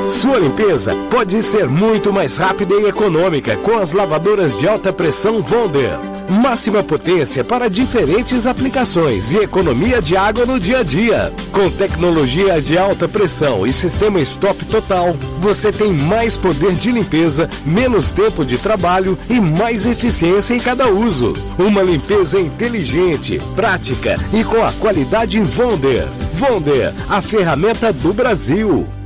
Sua limpeza pode ser muito mais rápida e econômica com as lavadoras de alta pressão Wonder. Máxima potência para diferentes aplicações e economia de água no dia a dia. Com tecnologia de alta pressão e sistema stop total, você tem mais poder de limpeza, menos tempo de trabalho e mais eficiência em cada uso. Uma limpeza inteligente, prática e com a qualidade Wonder. Wonder, a ferramenta do Brasil.